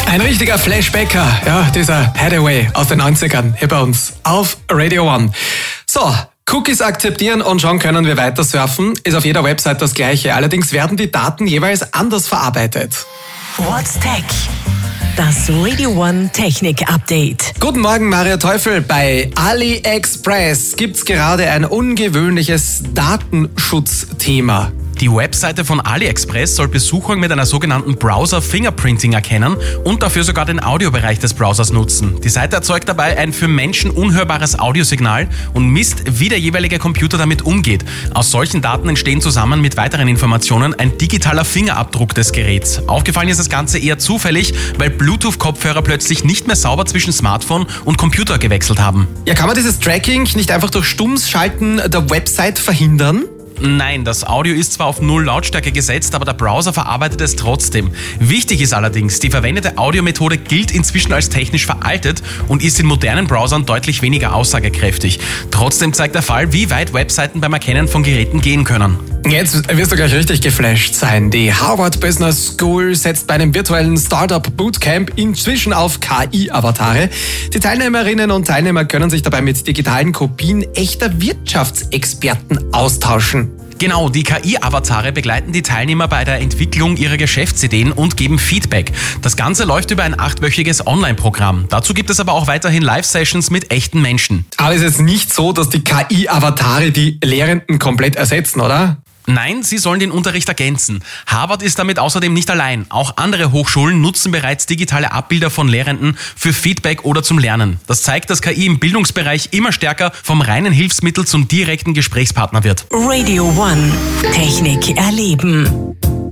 Ein richtiger Flashbacker, ja, dieser Hathaway aus den 90ern hier bei uns auf Radio One. So, Cookies akzeptieren und schon können wir weiter surfen, ist auf jeder Website das Gleiche. Allerdings werden die Daten jeweils anders verarbeitet. What's Tech? Das Radio One Technik Update. Guten Morgen, Maria Teufel. Bei AliExpress gibt's gerade ein ungewöhnliches Datenschutzthema. Die Webseite von AliExpress soll Besucher mit einer sogenannten Browser-Fingerprinting erkennen und dafür sogar den Audiobereich des Browsers nutzen. Die Seite erzeugt dabei ein für Menschen unhörbares Audiosignal und misst, wie der jeweilige Computer damit umgeht. Aus solchen Daten entstehen zusammen mit weiteren Informationen ein digitaler Fingerabdruck des Geräts. Aufgefallen ist das Ganze eher zufällig, weil Bluetooth-Kopfhörer plötzlich nicht mehr sauber zwischen Smartphone und Computer gewechselt haben. Ja, kann man dieses Tracking nicht einfach durch Stummschalten der Website verhindern? Nein, das Audio ist zwar auf 0 Lautstärke gesetzt, aber der Browser verarbeitet es trotzdem. Wichtig ist allerdings, die verwendete Audiomethode gilt inzwischen als technisch veraltet und ist in modernen Browsern deutlich weniger aussagekräftig. Trotzdem zeigt der Fall, wie weit Webseiten beim Erkennen von Geräten gehen können. Jetzt wirst du gleich richtig geflasht sein. Die Harvard Business School setzt bei einem virtuellen Startup Bootcamp inzwischen auf KI-Avatare. Die Teilnehmerinnen und Teilnehmer können sich dabei mit digitalen Kopien echter Wirtschaftsexperten austauschen. Genau, die KI-Avatare begleiten die Teilnehmer bei der Entwicklung ihrer Geschäftsideen und geben Feedback. Das Ganze läuft über ein 8-wöchiges Online-Programm. Dazu gibt es aber auch weiterhin Live-Sessions mit echten Menschen. Aber es ist jetzt nicht so, dass die KI-Avatare die Lehrenden komplett ersetzen, oder? Nein, sie sollen den Unterricht ergänzen. Harvard ist damit außerdem nicht allein. Auch andere Hochschulen nutzen bereits digitale Abbilder von Lehrenden für Feedback oder zum Lernen. Das zeigt, dass KI im Bildungsbereich immer stärker vom reinen Hilfsmittel zum direkten Gesprächspartner wird. Radio One Technik erleben.